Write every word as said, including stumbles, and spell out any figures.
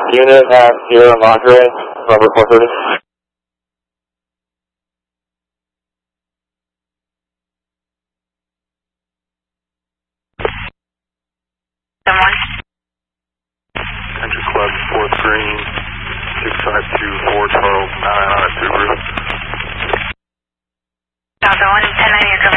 Unit at Sierra Madre, November four thirty. Country Club four three, six five two, four twelve, nine on a Subaru. Delta one, ten ninety,